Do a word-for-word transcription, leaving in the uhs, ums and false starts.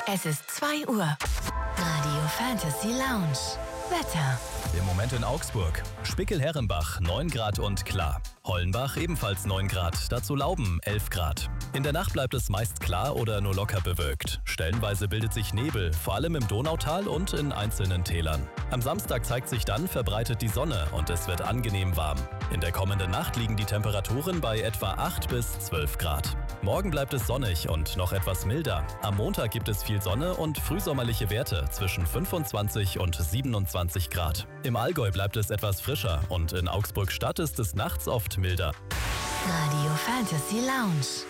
Es ist zwei Uhr. Radio Fantasy Lounge. Wetter. Im Moment in Augsburg. Spickel-Herrenbach neun Grad und klar. Hollenbach ebenfalls neun Grad, dazu Lauben elf Grad. In der Nacht bleibt es meist klar oder nur locker bewölkt. Stellenweise bildet sich Nebel, vor allem im Donautal und in einzelnen Tälern. Am Samstag zeigt sich dann verbreitet die Sonne und es wird angenehm warm. In der kommenden Nacht liegen die Temperaturen bei etwa acht bis zwölf Grad. Morgen bleibt es sonnig und noch etwas milder. Am Montag gibt es viel Sonne und frühsommerliche Werte zwischen fünfundzwanzig und siebenundzwanzig Grad. Im Allgäu bleibt es etwas frischer und in Augsburg Stadt ist es nachts oft milder. Radio Fantasy Lounge.